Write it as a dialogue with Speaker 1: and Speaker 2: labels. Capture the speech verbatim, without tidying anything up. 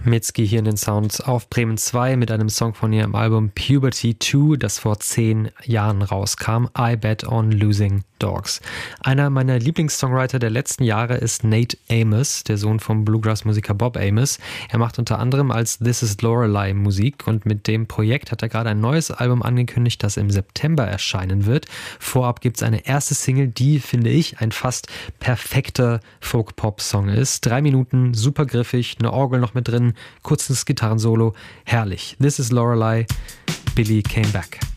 Speaker 1: Mitski hier in den Sounds auf Bremen zwei mit einem Song von ihrem Album Puberty zwei, das vor zehn Jahren rauskam, I Bet on Losing Dogs. Einer meiner Lieblingssongwriter der letzten Jahre ist Nate Amos, der Sohn vom Bluegrass-Musiker Bob Amos. Er macht unter anderem als This Is Lorelei Musik und mit dem Projekt hat er gerade ein neues Album angekündigt, das im September erscheinen wird. Vorab gibt es eine erste Single, die, finde ich, ein fast perfekter Folk-Pop-Song ist. Drei Minuten, super griffig, eine Orgel noch mit drin, kurzes Gitarrensolo, herrlich. This Is Lorelei, Billy Came Back.